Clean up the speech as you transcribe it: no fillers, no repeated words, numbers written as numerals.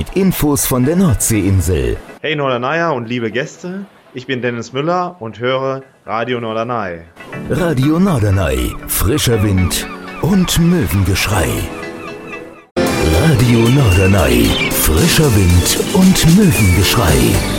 mit Infos von der Nordseeinsel. Hey Norderney und liebe Gäste, ich bin Dennis Müller und höre Radio Norderney. Radio Norderney, frischer Wind und Möwengeschrei. Radio Norderney, frischer Wind und Möwengeschrei.